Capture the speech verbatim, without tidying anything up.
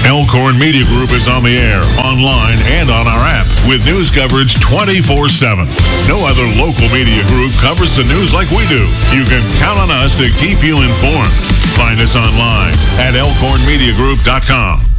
Elkhorn Media Group is on the air, online, and on our app with news coverage twenty-four seven. No other local media group covers the news like we do. You can count on us to keep you informed. Find us online at elkhorn media group dot com.